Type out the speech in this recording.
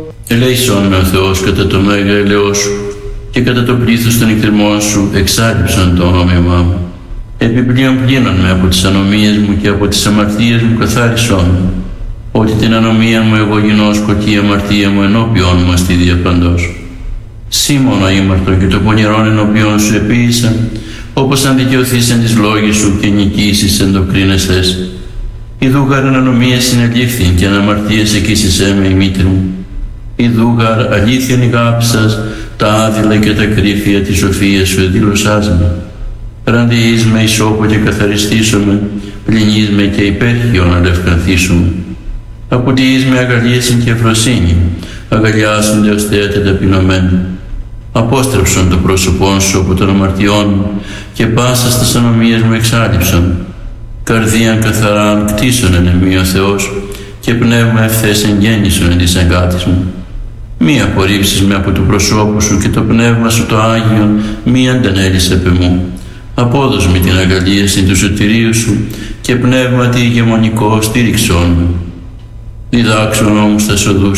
Ελέησόν με ο Θεός κατά το μέγα ελαιό σου και κατά το πλήθος των εκτιμών σου εξάλληψον το όνομά μου. Επιπλέον πλύνον με από τις ανομίες μου και από τις αμαρτίες μου καθάρισόν με, ότι την ανομία μου εγώ γινώσκω και η αμαρτία μου ενώπιον μου αστεί διαπαντός. Σήμωνο ήμαρτον και το πονηρόν ενώπιον σου επίησα, όπως αν δικαιωθείς εν τις λόγες σου και νικήσεις εν το κρίνεσθες. Ιδούγαρ εν ανομίες συνελήφθην και εν αμαρτίες εκείσισέ με η μήτρη μου. Ιδούγαρ αλήθειαν ηγάψας τα άδειλα και τα κρύφια της σοφίας σου εδήλωσάς με. Ραντιείς με ισόπο και καθαριστήσομαι, πλυνείς με και υπέρχιον αλευκανθήσουμε. Αποτιείς με αγαλίασιν και ευφροσύνη, αγαλιάσονται ως θέατα ταπεινωμένα. Απόστρεψον το πρόσωπόν σου από των αμαρτιών μου και πάσα στας ανομίες μου εξάλληψον. Καρδίαν καθαράν κτίσον εν εμεί ο Θεός και πνεύμα ευθές εγγέννησον εν της αγκάτης μου. Μη απορρίψεις με από του προσώπου σου και το πνεύμα σου το Άγιον μη αντανέλεις επ' εμού. Απόδος με την αγαλίαση του σωτηρίου σου και πνεύματι ηγεμονικό στήριξόν με. Διδάξον όμως τα σοδούς